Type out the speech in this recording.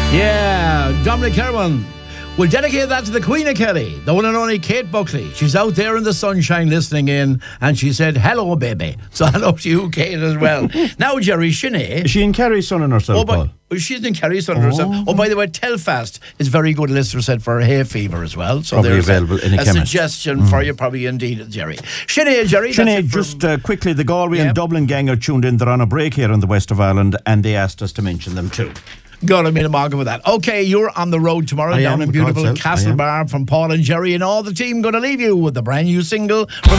Yeah, Dominic Kerwin. We'll dedicate that to the Queen of Kelly, the one and only Kate Buckley. She's out there in the sunshine listening in, and she said, hello, baby. So hello to you, Kate, as well. Now, Jerry, Sinead. Is she in Kerry sunning herself, Paul? She's in Kerry sunning herself. Oh, by the way, Telfast is very good, listener said, for hay fever as well. So probably there's available in a chemist. Suggestion for you, probably indeed, Jerry. Sinead, Jerry. Sinead, just quickly, the Galway and Dublin gang are tuned in. They're on a break here in the west of Ireland, and they asked us to mention them too. God, I mean a market for that. Okay, you're on the road tomorrow down in beautiful Castlebar from Paul and Jerry and all the team. Going to leave you with the brand new single from